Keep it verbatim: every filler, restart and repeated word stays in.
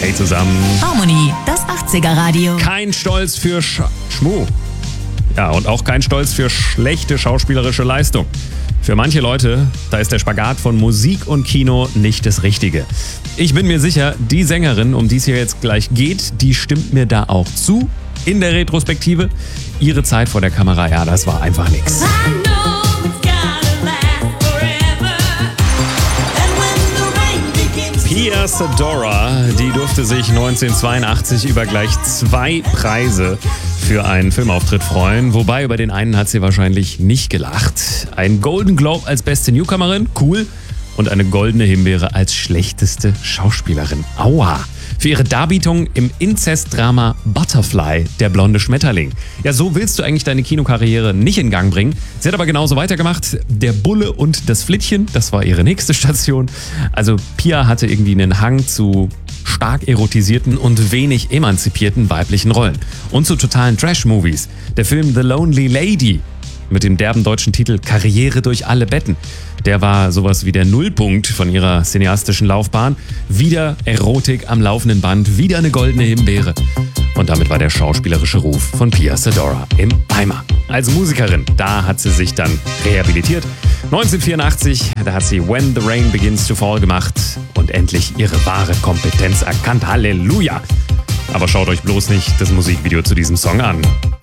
Hey zusammen. Harmony, das achtziger Radio. Kein Stolz für Sch Schmuh. Ja, und auch kein Stolz für schlechte schauspielerische Leistung. Für manche Leute, da ist der Spagat von Musik und Kino nicht das Richtige. Ich bin mir sicher, die Sängerin, um die es hier jetzt gleich geht, die stimmt mir da auch zu. In der Retrospektive, ihre Zeit vor der Kamera, ja, das war einfach nix. Pia Zadora, die durfte sich neunzehnhundertzweiundachtzig über gleich zwei Preise für einen Filmauftritt freuen. Wobei, über den einen hat sie wahrscheinlich nicht gelacht. Ein Golden Globe als beste Newcomerin, cool. Und eine goldene Himbeere als schlechteste Schauspielerin. Aua! Für ihre Darbietung im Inzestdrama Butterfly, der blonde Schmetterling. Ja, so willst du eigentlich deine Kinokarriere nicht in Gang bringen. Sie hat aber genauso weitergemacht. Der Bulle und das Flittchen, das war ihre nächste Station. Also Pia hatte irgendwie einen Hang zu stark erotisierten und wenig emanzipierten weiblichen Rollen. Und zu totalen Trash-Movies. Der Film The Lonely Lady mit dem derben deutschen Titel Karriere durch alle Betten. Der war sowas wie der Nullpunkt von ihrer cineastischen Laufbahn. Wieder Erotik am laufenden Band, wieder eine goldene Himbeere. Und damit war der schauspielerische Ruf von Pia Zadora im Eimer. Als Musikerin, da hat sie sich dann rehabilitiert. neunzehnhundertvierundachtzig, da hat sie When the Rain Begins to Fall gemacht und endlich ihre wahre Kompetenz erkannt. Halleluja! Aber schaut euch bloß nicht das Musikvideo zu diesem Song an.